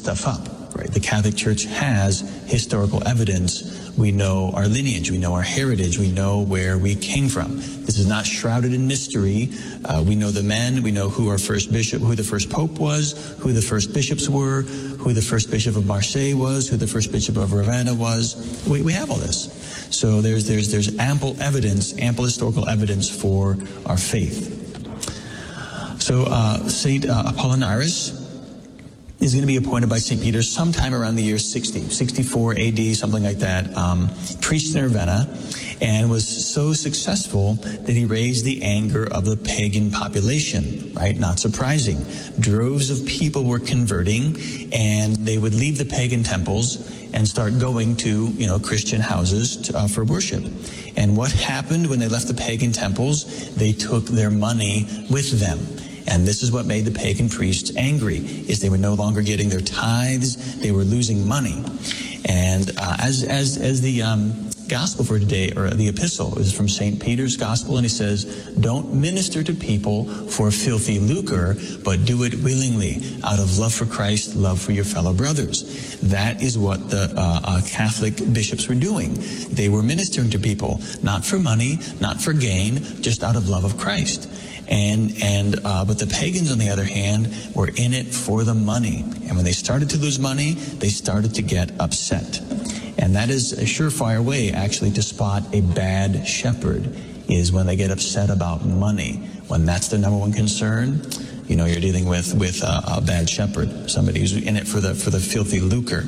stuff up, right? The Catholic Church has historical evidence. We know our lineage, we know our heritage, we know where we came from. This is not shrouded in mystery. We know the men, we know who our first bishop, who the first pope was, who the first bishops were, who the first bishop of Marseille was, who the first bishop of Ravenna was. We have all this. So there's ample evidence, ample historical evidence for our faith. So Saint Apollinaris is going to be appointed by St. Peter sometime around the year 64 AD, something like that, preached in Ravenna, and was so successful that he raised the anger of the pagan population, right? Not surprising. Droves of people were converting, and they would leave the pagan temples and start going to, Christian houses for worship. And what happened when they left the pagan temples? They took their money with them. And this is what made the pagan priests angry, is they were no longer getting their tithes, they were losing money. And as the gospel for today, or the epistle, is from St. Peter's gospel, and he says, don't minister to people for filthy lucre, but do it willingly, out of love for Christ, love for your fellow brothers. That is what the Catholic bishops were doing. They were ministering to people, not for money, not for gain, just out of love of Christ. But the pagans, on the other hand, were in it for the money. And when they started to lose money, they started to get upset. And that is a surefire way, actually, to spot a bad shepherd, is when they get upset about money. When that's the number one concern, you're dealing with a bad shepherd, somebody who's in it for the filthy lucre.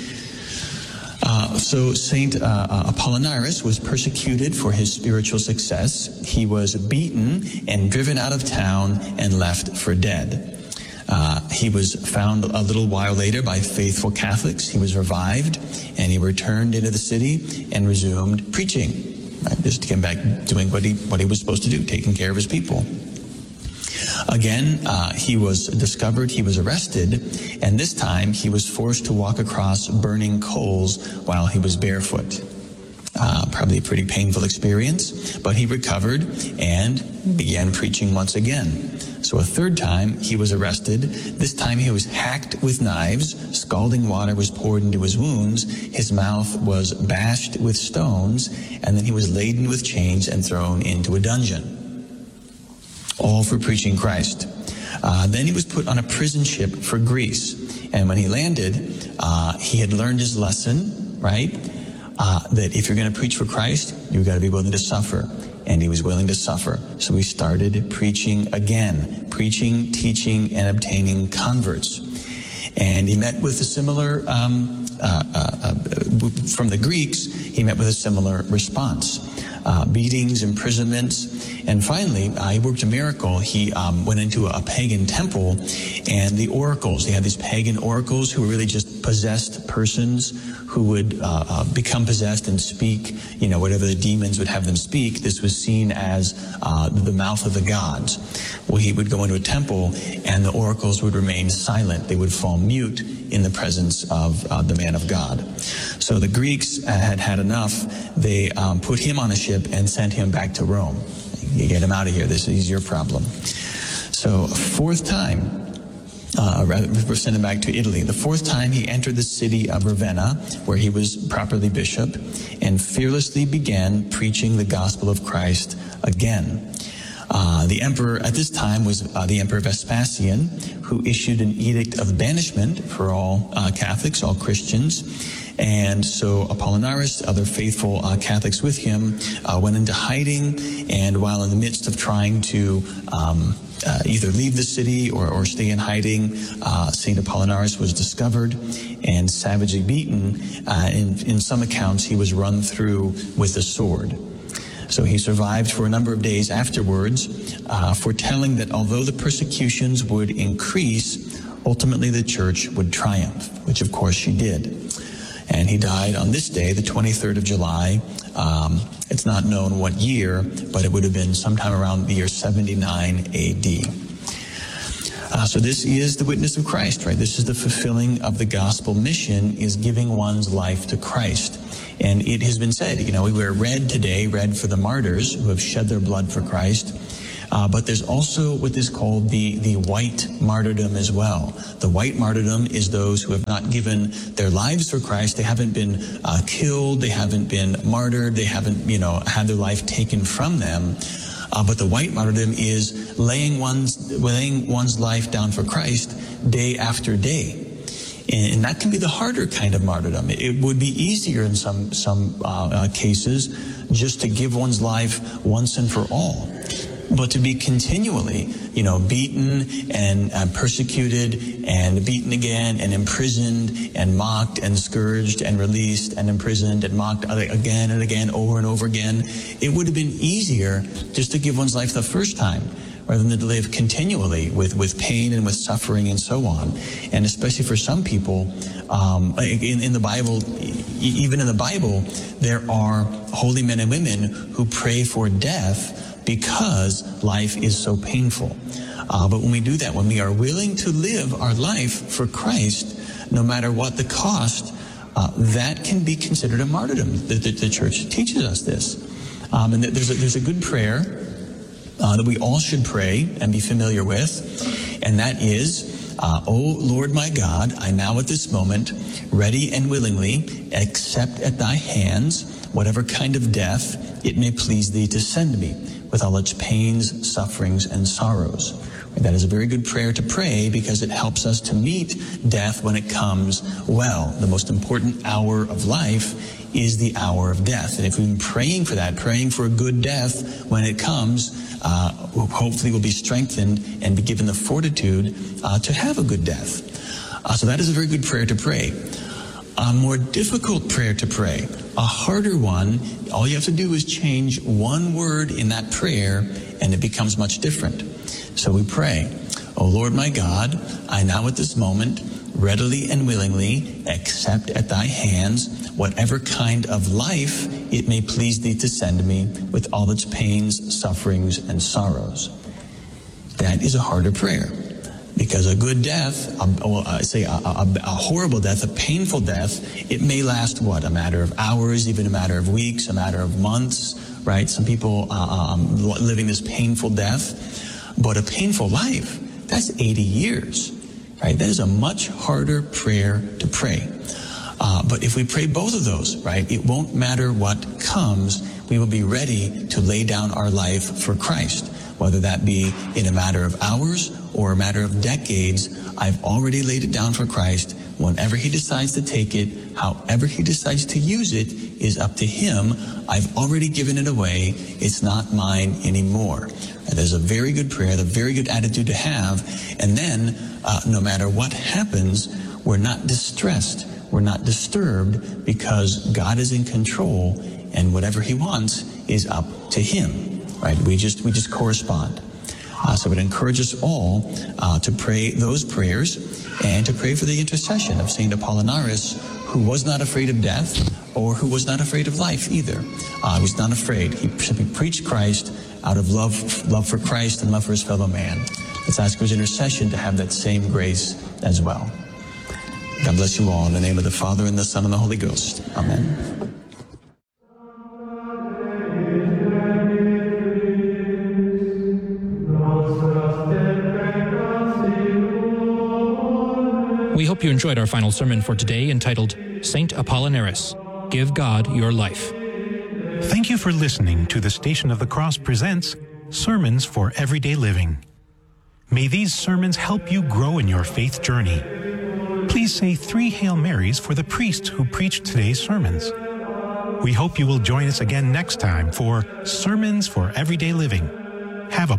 So Saint Apollinaris was persecuted for his spiritual success. He was beaten and driven out of town and left for dead. He was found a little while later by faithful Catholics. He was revived, and he returned into the city and resumed preaching. Right? Just to come back doing what he was supposed to do, taking care of his people. Again, he was discovered, he was arrested, and this time he was forced to walk across burning coals while he was barefoot. Probably a pretty painful experience, but he recovered and began preaching once again. So a third time he was arrested. This time he was hacked with knives, scalding water was poured into his wounds, his mouth was bashed with stones, and then he was laden with chains and thrown into a dungeon. All for preaching Christ. Then he was put on a prison ship for Greece. And when he landed, he had learned his lesson, right? That if you're going to preach for Christ, you've got to be willing to suffer. And he was willing to suffer. So he started preaching again. Preaching, teaching, and obtaining converts. And he met with a similar, from the Greeks, he met with a similar response. Beatings, imprisonments, and finally, he worked a miracle. He went into a pagan temple, and the oracles, they had these pagan oracles who were really just possessed persons who would become possessed and speak, whatever the demons would have them speak. This was seen as the mouth of the gods. Well, he would go into a temple, and the oracles would remain silent. They would fall mute in the presence of the man of God. So the Greeks had had enough. They put him on a ship and sent him back to Rome. You get him out of here. This is your problem. So fourth time, we're sent him back to Italy. The fourth time he entered the city of Ravenna, where he was properly bishop, and fearlessly began preaching the gospel of Christ again. The emperor at this time was the Emperor Vespasian, who issued an edict of banishment for all Catholics, all Christians. And so Apollinaris, other faithful Catholics with him, went into hiding, and while in the midst of trying to either leave the city or stay in hiding, St. Apollinaris was discovered and savagely beaten. In some accounts, he was run through with a sword. So he survived for a number of days afterwards, foretelling that although the persecutions would increase, ultimately the church would triumph, which of course she did. And he died on this day, the 23rd of July. It's not known what year, but it would have been sometime around the year 79 AD. So this is the witness of Christ, right? This is the fulfilling of the gospel mission, is giving one's life to Christ. And it has been said, we wear red today, red for the martyrs who have shed their blood for Christ. But there's also what is called the white martyrdom as well. The white martyrdom is those who have not given their lives for Christ. They haven't been killed. They haven't been martyred. They haven't, had their life taken from them. But the white martyrdom is laying one's life down for Christ day after day. And that can be the harder kind of martyrdom. It would be easier in some cases just to give one's life once and for all. But to be continually, beaten and persecuted and beaten again and imprisoned and mocked and scourged and released and imprisoned and mocked again and again over and over again, it would have been easier just to give one's life the first time, rather than to live continually with pain and with suffering and so on. And especially for some people, in the Bible, even in the Bible, there are holy men and women who pray for death because life is so painful. But when we do that, when we are willing to live our life for Christ, no matter what the cost, that can be considered a martyrdom. The church teaches us this. And there's a good prayer that we all should pray and be familiar with, and that is, O Lord my God, I now at this moment, ready and willingly, accept at thy hands whatever kind of death it may please thee to send me, with all its pains, sufferings, and sorrows. That is a very good prayer to pray because it helps us to meet death when it comes well. The most important hour of life is the hour of death. And if we've been praying for that, praying for a good death when it comes, hopefully we'll be strengthened and be given the fortitude to have a good death. So that is a very good prayer to pray. A more difficult prayer to pray, a harder one, all you have to do is change one word in that prayer and it becomes much different. So we pray, O Lord my God, I now at this moment readily and willingly accept at thy hands whatever kind of life it may please thee to send me, with all its pains, sufferings, and sorrows. That is a harder prayer. Because a good death, a horrible death, a painful death, it may last, a matter of hours, even a matter of weeks, a matter of months, right? Some people living this painful death. But a painful life, that's 80 years, right? That is a much harder prayer to pray. But if we pray both of those, right, it won't matter what comes. We will be ready to lay down our life for Christ, whether that be in a matter of hours or a matter of decades. I've already laid it down for Christ. Whenever he decides to take it, however he decides to use it is up to him. I've already given it away. It's not mine anymore. There's a very good prayer, a very good attitude to have. And then, no matter what happens, we're not distressed. We're not disturbed because God is in control, and whatever he wants is up to him, right? We just correspond. So it encourages us all to pray those prayers and to pray for the intercession of Saint Apollinaris, who was not afraid of death or who was not afraid of life either. He was not afraid. He simply preached Christ out of love for Christ and love for his fellow man. Let's ask for his intercession to have that same grace as well. God bless you all in the name of the Father and the Son and the Holy Ghost. Amen. We hope you enjoyed our final sermon for today, entitled Saint Apollinaris, Give God Your Life. Thank you for listening to the Station of the Cross presents Sermons for Everyday Living. May these sermons help you grow in your faith journey. Please say 3 Hail Marys for the priest who preached today's sermons. We hope you will join us again next time for Sermons for Everyday Living. Have a